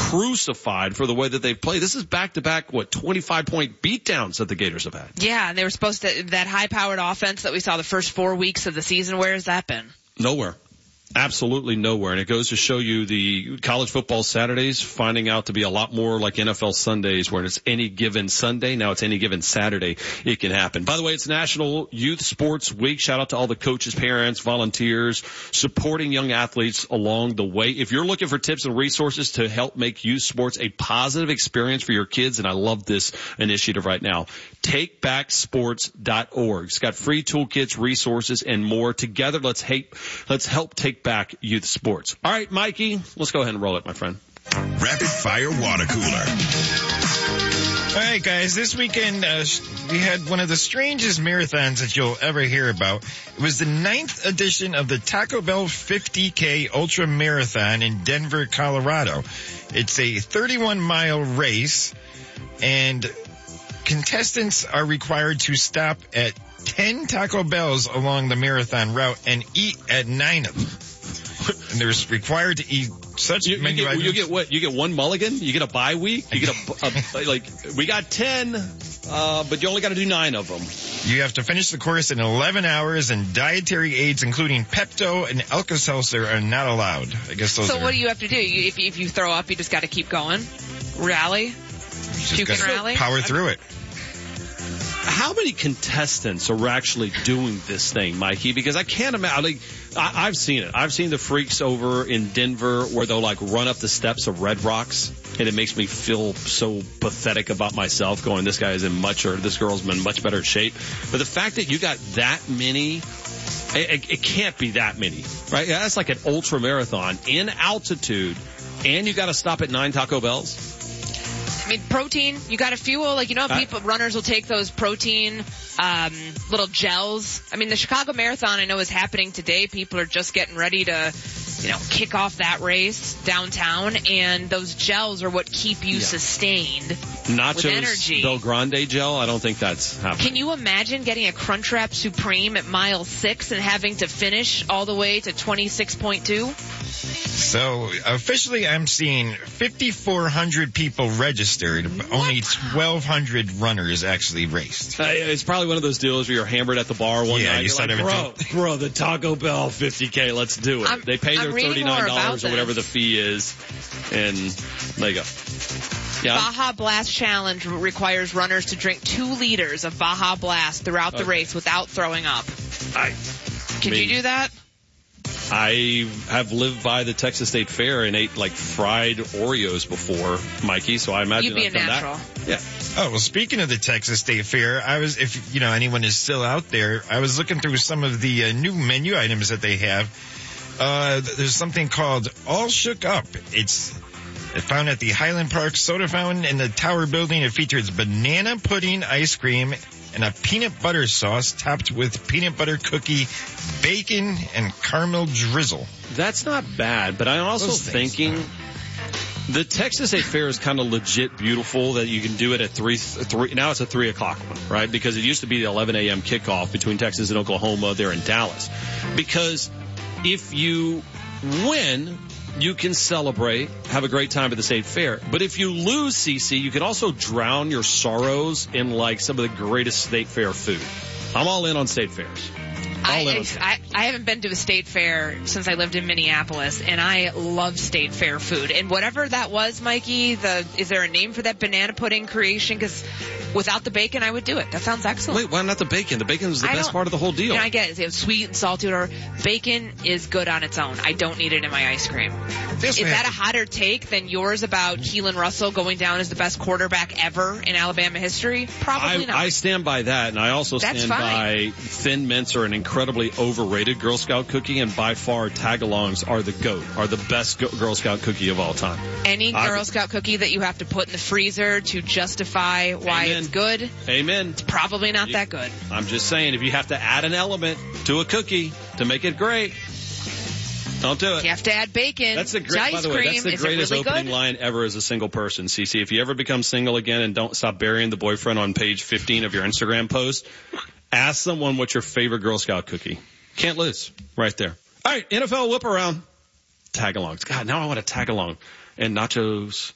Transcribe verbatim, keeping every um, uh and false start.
crucified for the way that they've played. This is back-to-back, what, twenty-five point beatdowns that the Gators have had. Yeah, and they were supposed to, that high-powered offense that we saw the first four weeks of the season, where has that been? Nowhere. Absolutely nowhere. And it goes to show you the college football Saturdays finding out to be a lot more like N F L Sundays, where it's any given Sunday. Now it's any given Saturday. It can happen. By the way, it's National Youth Sports Week. Shout out to all the coaches, parents, volunteers, supporting young athletes along the way. If you're looking for tips and resources to help make youth sports a positive experience for your kids, and I love this initiative right now, take back sports dot org. It's got free toolkits, resources, and more. Together, let's help, let's help take back youth sports. All right, Mikey, let's go ahead and roll it, my friend. Rapid Fire Water Cooler. All right, guys, this weekend uh, we had one of the strangest marathons that you'll ever hear about. It was the ninth edition of the Taco Bell fifty K Ultra Marathon in Denver, Colorado. It's a thirty-one mile race, and contestants are required to stop at ten Taco Bells along the marathon route and eat at nine of them. And they're required to eat such you, many you get, items. You get what? You get one mulligan? You get a bye week? You get a, a like, we got ten, uh, but you only got to do nine of them. You have to finish the course in eleven hours, and dietary aids, including Pepto and Alka-Seltzer, are not allowed. I guess those So are, what do you have to do? You, if, if you throw up, you just got to keep going? Rally? you just Puke and gotta rally? power through it. How many contestants are actually doing this thing, Mikey? Because I can't imagine. Like, I, I've seen it. I've seen the freaks over in Denver where they'll like run up the steps of Red Rocks, and it makes me feel so pathetic about myself. Going, this guy is in much, or this girl's in much better shape. But the fact that you got that many, it, it, it can't be that many, right? Yeah, that's like an ultra marathon in altitude, and you got to stop at nine Taco Bells. I mean, protein, you got to fuel. Like, you know, people, runners will take those protein, um, little gels. I mean, the Chicago Marathon, I know, is happening today. People are just getting ready to, you know, kick off that race downtown, and those gels are what keep you yeah. sustained Nachos, with energy. Del Grande gel, I don't think that's happening. Can you imagine getting a Crunchwrap Supreme at mile six and having to finish all the way to twenty-six point two? So, officially, I'm seeing fifty-four hundred people registered, but only twelve hundred runners actually raced. Uh, it's probably one of those deals where you're hammered at the bar one yeah, night. You you're like, bro, bro, the Taco Bell fifty K, let's do it. I'm, they pay their thirty-nine dollars or whatever the fee is, and there you go. Yeah. Baja Blast Challenge requires runners to drink two liters of Baja Blast throughout the okay. race without throwing up. I, Can me, you do that? I have lived by the Texas State Fair and ate like fried Oreos before, Mikey, so I imagine You'd be I've a done natural. That. Yeah. Oh, well, speaking of the Texas State Fair, I was, if, you know, anyone is still out there, I was looking through some of the uh, new menu items that they have. Uh, there's something called All Shook Up. It's found at the Highland Park Soda Fountain in the Tower Building. It features banana pudding ice cream and a peanut butter sauce topped with peanut butter cookie, bacon, and caramel drizzle. That's not bad, but I'm also Those thinking the Texas State Fair is kind of legit beautiful that you can do it at three, three, now it's a three o'clock one, right? Because it used to be the eleven a.m. kickoff between Texas and Oklahoma there in Dallas. Because if you win, you can celebrate, have a great time at the State Fair. But if you lose, C C, you can also drown your sorrows in like some of the greatest State Fair food. I'm all in on State Fairs. I, I, I haven't been to a state fair since I lived in Minneapolis, and I love state fair food. And whatever that was, Mikey, the is there a name for that banana pudding creation? Because without the bacon, I would do it. That sounds excellent. Wait, why not the bacon? The bacon is the I best part of the whole deal. You know, I get it. It's sweet and salty. Or bacon is good on its own. I don't need it in my ice cream. This is that a hotter take than yours about Keelan Russell going down as the best quarterback ever in Alabama history? Probably I, not. I stand by that, and I also That's stand fine. by Thin Mints are an incredibly overrated Girl Scout cookie, and by far Tagalongs are the GOAT, are the best Girl Scout cookie of all time. Any I, Girl Scout cookie that you have to put in the freezer to justify why Amen. it's good, Amen. It's probably not you, that good. I'm just saying, if you have to add an element to a cookie to make it great, don't do it. You have to add bacon. That's the, great, to ice by the way, that's the cream. greatest really opening good? line ever as a single person, Cece. If you ever become single again and don't stop burying the boyfriend on page fifteen of your Instagram post, ask someone what's your favorite Girl Scout cookie. Can't lose. Right there. All right, N F L whip around. Tag-alongs. God, now I want to tag along. And nachos